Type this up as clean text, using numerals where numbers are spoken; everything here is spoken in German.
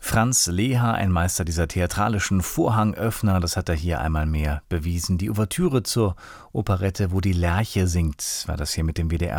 Franz Leha, ein Meister dieser theatralischen Vorhangöffner, das hat er hier einmal mehr bewiesen. Die Ouvertüre zur Operette Wo die Lerche singt, war das hier mit dem WDR